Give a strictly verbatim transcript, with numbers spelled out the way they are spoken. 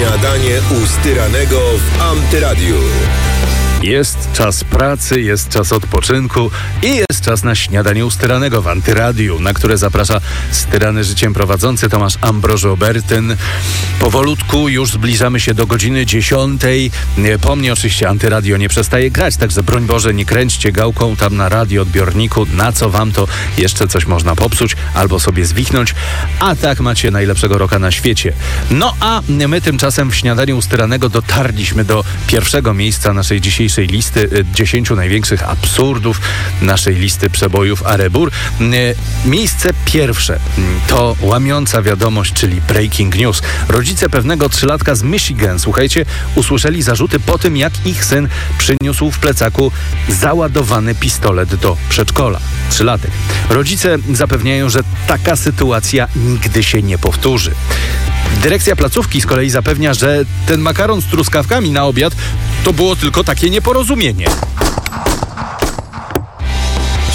Śniadanie u Styranego w Antyradiu. Jest czas pracy, jest czas odpoczynku i jest czas na śniadanie u Styranego w Antyradiu, na które zaprasza Styrany życiem prowadzący Tomasz Ambroży-Obertyn. Powolutku już zbliżamy się do godziny dziesiątej. Po mnie oczywiście Antyradio nie przestaje grać, także broń Boże, nie kręćcie gałką tam na radioodbiorniku, na co wam to jeszcze coś można popsuć albo sobie zwichnąć, a tak macie najlepszego rocka na świecie. No a my tymczasem w śniadaniu u Styranego dotarliśmy do pierwszego miejsca naszej dzisiejszej listy dziesięciu największych absurdów naszej listy przebojów Arebur. Miejsce pierwsze to łamiąca wiadomość, czyli breaking news. Rodzice pewnego trzylatka z Michigan, słuchajcie, usłyszeli zarzuty po tym, jak ich syn przyniósł w plecaku załadowany pistolet do przedszkola. Trzylatek. Rodzice zapewniają, że taka sytuacja nigdy się nie powtórzy. Dyrekcja placówki z kolei zapewnia, że ten makaron z truskawkami na obiad to było tylko takie nieporozumienie.